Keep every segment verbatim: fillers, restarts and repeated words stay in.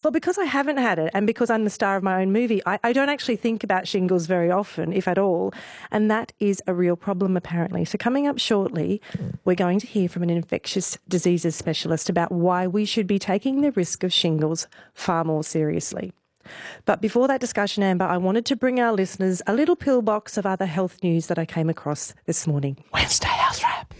Well, because I haven't had it and because I'm the star of my own movie, I, I don't actually think about shingles very often, if at all. And that is a real problem, apparently. So coming up shortly, we're going to hear from an infectious diseases specialist about why we should be taking the risk of shingles far more seriously. But before that discussion, Amber, I wanted to bring our listeners a little pillbox of other health news that I came across this morning. Wednesday Health Wrap.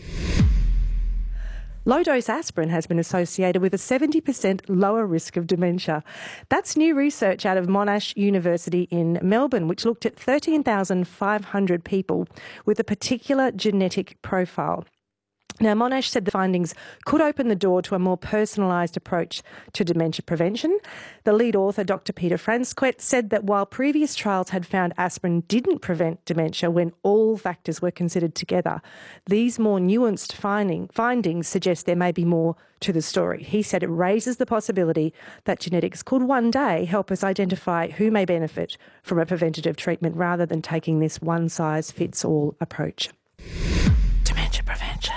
Low-dose aspirin has been associated with a seventy percent lower risk of dementia. That's new research out of Monash University in Melbourne, which looked at thirteen thousand five hundred people with a particular genetic profile. Now, Monash said the findings could open the door to a more personalised approach to dementia prevention. The lead author, Doctor Peter Franzquet, said that while previous trials had found aspirin didn't prevent dementia when all factors were considered together, these more nuanced finding, findings suggest there may be more to the story. He said it raises the possibility that genetics could one day help us identify who may benefit from a preventative treatment rather than taking this one-size-fits-all approach. Dementia prevention.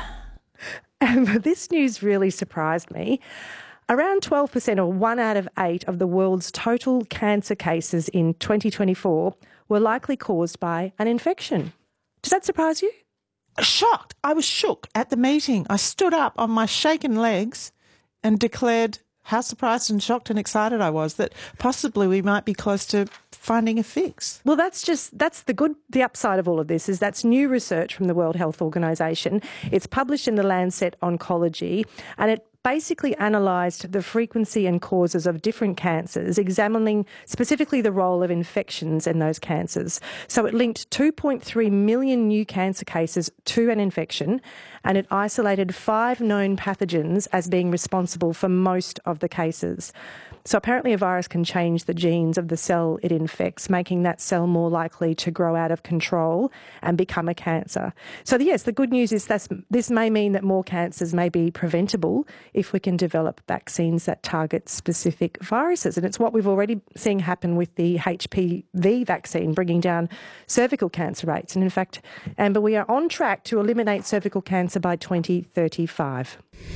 And this news really surprised me. Around twelve percent, or one out of eight, of the world's total cancer cases in twenty twenty-four were likely caused by an infection. Does that surprise you? Shocked. I was shook at the meeting. I stood up on my shaken legs and declared how surprised and shocked and excited I was that possibly we might be close to finding a fix. Well, that's just, that's the good, the upside of all of this is that's new research from the World Health Organization. It's published in the Lancet Oncology, and it basically analysed the frequency and causes of different cancers, examining specifically the role of infections in those cancers. So it linked two point three million new cancer cases to an infection, and it isolated five known pathogens as being responsible for most of the cases. So apparently a virus can change the genes of the cell it infects, making that cell more likely to grow out of control and become a cancer. So yes, the good news is that this may mean that more cancers may be preventable if we can develop vaccines that target specific viruses. And it's what we've already seen happen with the H P V vaccine, bringing down cervical cancer rates. And in fact, Amber, we are on track to eliminate cervical cancer by twenty thirty-five.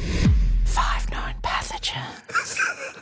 Five known pathogens.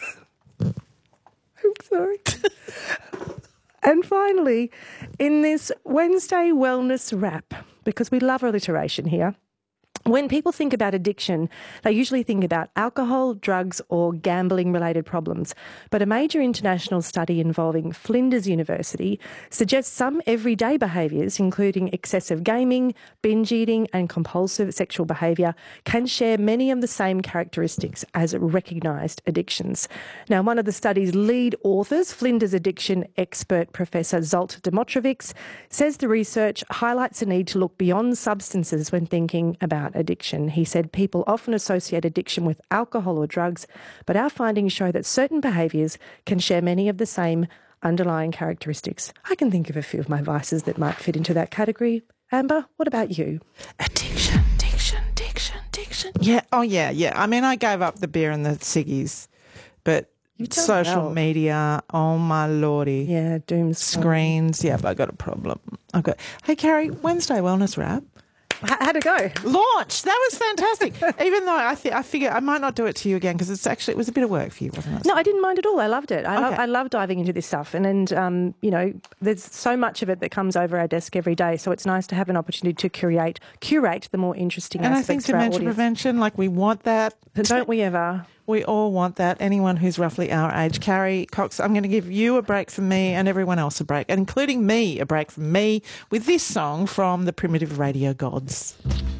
I'm sorry. And finally, in this Wednesday Wellness Wrap, because we love alliteration here, when people think about addiction, they usually think about alcohol, drugs or gambling-related problems. But a major international study involving Flinders University suggests some everyday behaviours, including excessive gaming, binge eating and compulsive sexual behaviour, can share many of the same characteristics as recognised addictions. Now, one of the study's lead authors, Flinders addiction expert Professor Zsolt Dimitrovics, says the research highlights a need to look beyond substances when thinking about addiction. He said people often associate addiction with alcohol or drugs, but our findings show that certain behaviours can share many of the same underlying characteristics. I can think of a few of my vices that might fit into that category. Amber, what about you? Addiction, addiction, addiction, addiction. Yeah, oh yeah, yeah. I mean, I gave up the beer and the ciggies, but social well. media, oh my lordy. Yeah, doom Screens, yeah, but I got a problem. I've got. Hey, Carrie, Wednesday Wellness Wrap. How'd it go? Launch. That was fantastic. Even though I th- I figure I might not do it to you again because it's actually it was a bit of work for you, wasn't it? No, I didn't mind at all. I loved it. I, Okay. love, I love diving into this stuff, and and um, you know, there's so much of it that comes over our desk every day. So it's nice to have an opportunity to curate curate the more interesting And I aspects think for our dementia audience. prevention, like we want that. But don't we ever? We all want that. Anyone who's roughly our age. Carrie Cox, I'm going to give you a break from me and everyone else a break, and including me a break from me with this song from the Primitive Radio Gods.